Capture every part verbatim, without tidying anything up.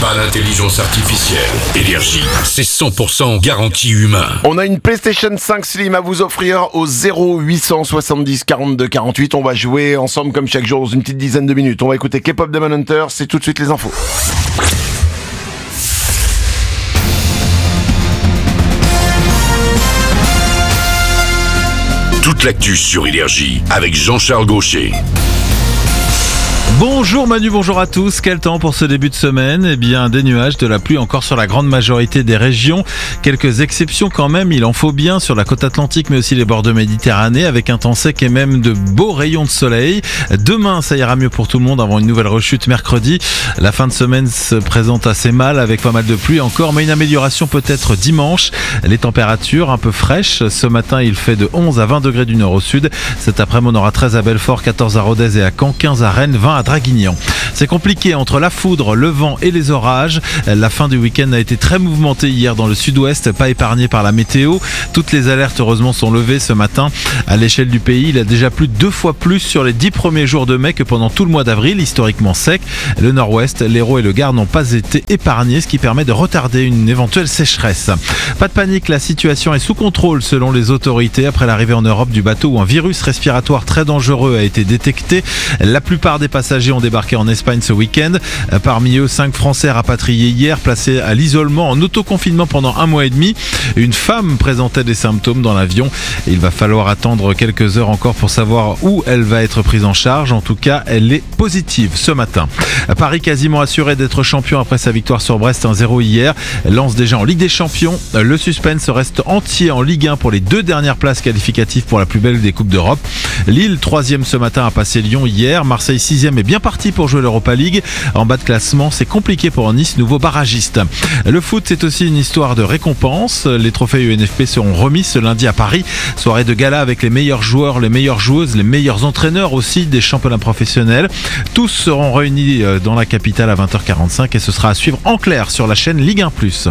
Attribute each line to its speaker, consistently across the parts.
Speaker 1: pas l'intelligence artificielle. Énergie, c'est cent pour cent garantie humain.
Speaker 2: On a une PlayStation cinq Slim à vous offrir au zéro huit cent soixante-dix quarante-deux quarante-huit. On va jouer ensemble comme chaque jour dans une petite dizaine de minutes. On va écouter K-pop Demon Hunter, c'est tout de suite les infos.
Speaker 1: Toute l'actu sur Énergie avec Jean-Charles Gaucher.
Speaker 3: Bonjour Manu, bonjour à tous. Quel temps pour ce début de semaine ? Eh bien, des nuages, de la pluie encore sur la grande majorité des régions. Quelques exceptions quand même, il en faut bien sur la côte atlantique mais aussi les bords de Méditerranée avec un temps sec et même de beaux rayons de soleil. Demain, ça ira mieux pour tout le monde avant une nouvelle rechute mercredi. La fin de semaine se présente assez mal avec pas mal de pluie encore, mais une amélioration peut-être dimanche. Les températures un peu fraîches. Ce matin, il fait de onze à vingt degrés du nord au sud. Cet après-midi, on aura treize à Belfort, quatorze à Rodez et à Caen, quinze à Rennes, vingt à Draguignan. C'est compliqué entre la foudre, le vent et les orages. La fin du week-end a été très mouvementée hier dans le sud-ouest, pas épargnée par la météo. Toutes les alertes heureusement sont levées ce matin. À l'échelle du pays, il a déjà plu deux fois plus sur les dix premiers jours de mai que pendant tout le mois d'avril, historiquement sec. Le nord-ouest, l'Hérault et le Gard n'ont pas été épargnés, ce qui permet de retarder une éventuelle sécheresse. Pas de panique, la situation est sous contrôle selon les autorités après l'arrivée en Europe du bateau où un virus respiratoire très dangereux a été détecté. La plupart des passagers ont débarqué en Espagne ce week-end. Parmi eux, cinq Français rapatriés hier, placés à l'isolement en autoconfinement pendant un mois et demi. Une femme présentait des symptômes dans l'avion. Il va falloir attendre quelques heures encore pour savoir où elle va être prise en charge. En tout cas, elle est positive ce matin. Paris quasiment assuré d'être champion après sa victoire sur Brest un zéro hier. Lance déjà en Ligue des Champions. Le suspense reste entier en Ligue un pour les deux dernières places qualificatives pour la plus belle des Coupes d'Europe. Lille, troisième ce matin, a passé Lyon hier. Marseille, sixième, est bien parti pour jouer l'Europa League. En bas de classement, c'est compliqué pour Nice, nouveau barragiste. Le foot, c'est aussi une histoire de récompense. Les trophées U N F P seront remis ce lundi à Paris. Soirée de gala avec les meilleurs joueurs, les meilleures joueuses, les meilleurs entraîneurs aussi des championnats professionnels. Tous seront réunis dans la capitale à vingt heures quarante-cinq et ce sera à suivre en clair sur la chaîne Ligue un plus.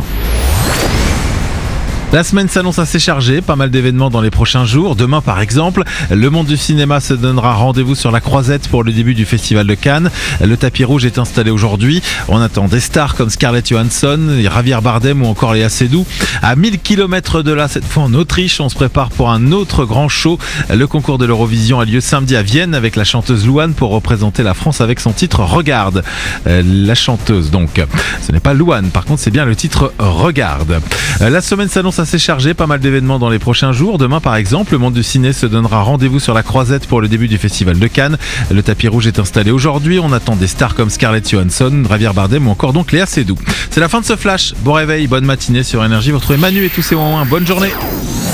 Speaker 3: La semaine s'annonce assez chargée, pas mal d'événements dans les prochains jours. Demain par exemple, le monde du cinéma se donnera rendez-vous sur la Croisette pour le début du Festival de Cannes. Le tapis rouge est installé aujourd'hui. On attend des stars comme Scarlett Johansson, Javier Bardem ou encore Léa Seydoux. À mille kilomètres de là, cette fois en Autriche, on se prépare pour un autre grand show. Le concours de l'Eurovision a lieu samedi à Vienne avec la chanteuse Louane pour représenter la France avec son titre Regarde. Euh, la chanteuse donc. Ce n'est pas Louane, par contre c'est bien le titre Regarde. Euh, la semaine s'annonce assez chargé, pas mal d'événements dans les prochains jours. Demain par exemple, le monde du ciné se donnera rendez-vous sur la Croisette pour le début du Festival de Cannes. Le tapis rouge est installé aujourd'hui. On attend des stars comme Scarlett Johansson, Javier Bardem ou encore donc Léa Seydoux. C'est la fin de ce flash. Bon réveil, bonne matinée sur Énergie. Vous retrouvez Manu et tous ses ouin-ouin. Bonne journée.